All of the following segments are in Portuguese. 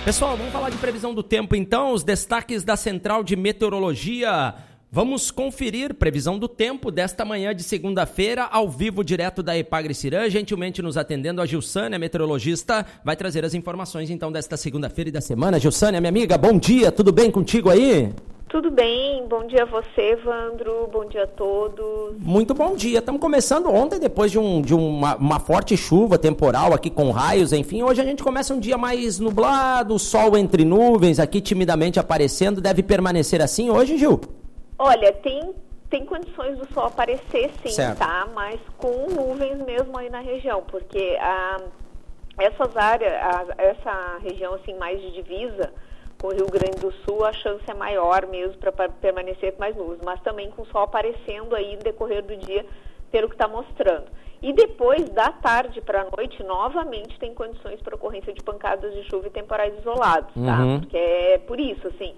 Pessoal, vamos falar de previsão do tempo então, os destaques da Central de Meteorologia. Vamos conferir previsão do tempo desta manhã de segunda-feira, ao vivo, direto da Epagre-Cirã. Gentilmente nos atendendo a Gilsânia, meteorologista, vai trazer as informações então desta segunda-feira e da semana. Gilsânia, minha amiga, bom dia, tudo bem contigo aí? Tudo bem, bom dia a você, Evandro, bom dia a todos. Muito bom dia, estamos começando ontem, depois de uma forte chuva temporal aqui com raios, enfim, hoje a gente começa um dia mais nublado, sol entre nuvens aqui timidamente aparecendo, deve permanecer assim hoje, Gil? Olha, tem condições do sol aparecer sim, certo, tá? Mas com nuvens mesmo aí na região, porque essas áreas, essa região assim mais de divisa com o Rio Grande do Sul, a chance é maior mesmo para permanecer com mais nuvens, mas também com o sol aparecendo aí no decorrer do dia, pelo que está mostrando. E depois, da tarde para a noite, novamente tem condições para ocorrência de pancadas de chuva e temporais isolados, tá? Porque é por isso, assim,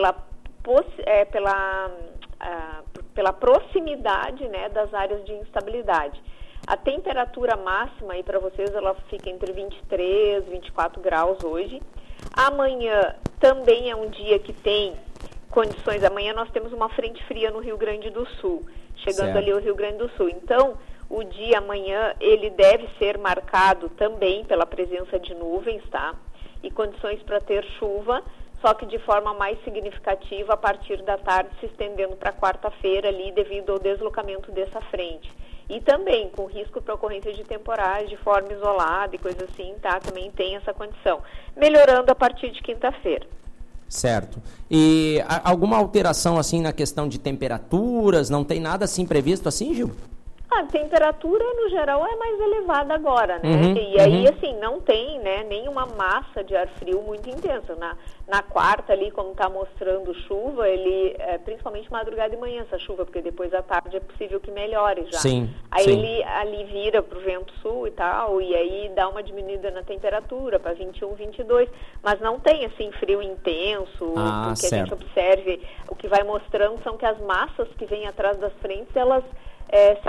pela proximidade, né, das áreas de instabilidade. A temperatura máxima aí para vocês, ela fica entre 23 e 24 graus hoje. Amanhã também é um dia que tem condições. Amanhã nós temos uma frente fria no Rio Grande do Sul, chegando certo, ali ao Rio Grande do Sul. Então, o dia amanhã, ele deve ser marcado também pela presença de nuvens, tá? E condições para ter chuva, só que de forma mais significativa a partir da tarde, se estendendo para quarta-feira ali, devido ao deslocamento dessa frente. E também com risco para ocorrência de temporais de forma isolada e coisa assim, tá? Também tem essa condição. Melhorando a partir de quinta-feira. Certo. E alguma alteração assim na questão de temperaturas? Não tem nada assim previsto assim, Gil? A temperatura, no geral, é mais elevada agora, né? E aí, assim, não tem, né, nenhuma massa de ar frio muito intensa. Na quarta ali, como está mostrando chuva, ele, principalmente madrugada e manhã, essa chuva, porque depois à tarde é possível que melhore já. Sim, aí sim, ele ali vira para o vento sul e tal, e aí dá uma diminuída na temperatura para 21, 22, mas não tem, assim, frio intenso, que a gente observe. O que vai mostrando são que as massas que vêm atrás das frentes, elas se